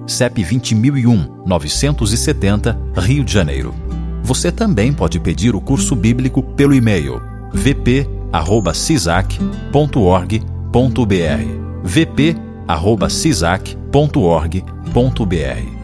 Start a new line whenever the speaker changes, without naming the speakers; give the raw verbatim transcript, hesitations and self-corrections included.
C E P vinte mil e um, novecentos e setenta, Rio de Janeiro. Você também pode pedir o curso bíblico pelo e-mail v p arroba cisac ponto org ponto b r v p arroba cisac ponto org ponto b r.